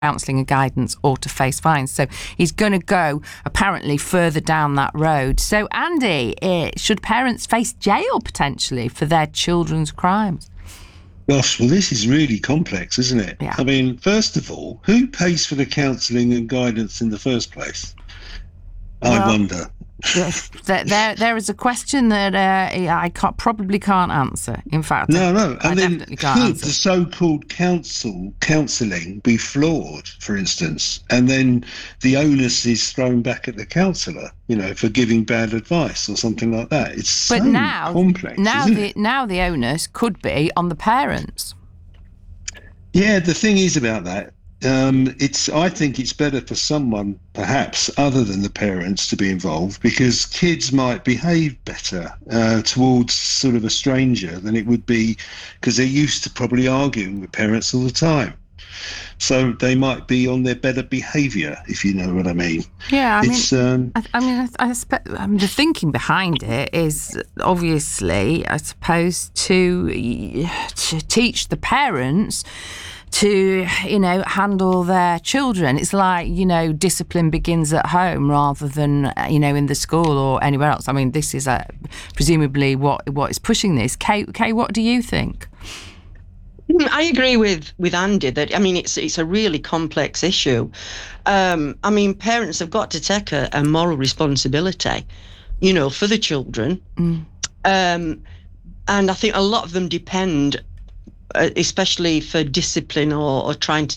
counselling and guidance or to face fines. So he's going to go apparently further down that road. So Andy, should parents face jail potentially for their children's crimes? Gosh, well, this is really complex, isn't it? Yeah. I mean, first of all, who pays for the counselling and guidance in the first place? I wonder. There is a question that I probably can't answer. In fact, no. I definitely can't could answer. the so-called counselling be flawed, for instance, and then the onus is thrown back at the counsellor, for giving bad advice or something like that? It's complex. Now the onus could be on the parents. Yeah, the thing is about that. I think it's better for someone, perhaps, other than the parents to be involved, because kids might behave better towards sort of a stranger than it would be because they're used to probably arguing with parents all the time. So they might be on their better behaviour, if you know what I mean. Yeah, I suppose the thinking behind it is obviously, I suppose, to teach the parents to, handle their children. It's like, discipline begins at home rather than, in the school or anywhere else. I mean, this is presumably what is pushing this. Kay, what do you think? I agree with Andy that, it's a really complex issue. Parents have got to take a moral responsibility, for the children. And I think a lot of them depend, especially for discipline or trying to